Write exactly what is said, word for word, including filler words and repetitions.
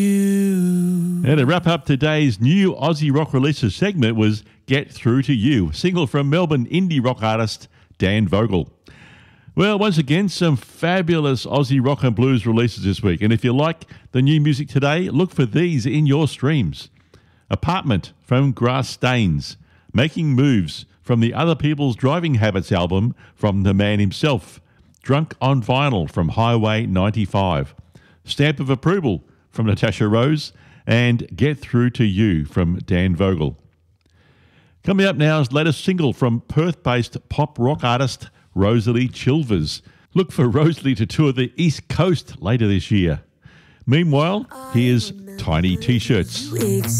And to wrap up today's new Aussie rock releases segment was Get Through to You, single from Melbourne indie rock artist Dan Vogel. Well, once again, some fabulous Aussie rock and blues releases this week. And if you like the new music today, look for these in your streams. Apartment from Grass Stains, Making Moves from the Other People's Driving Habits album from the man himself, Drunk on Vinyl from Highway ninety-five, Stamp of Approval from Natasha Rose, and Get Through to You from Dan Vogel. Coming up now is the latest single from Perth-based pop rock artist Rosalie Chilvers. Look for Rosalie to tour the East Coast later this year. Meanwhile, here's Tiny T-Shirts.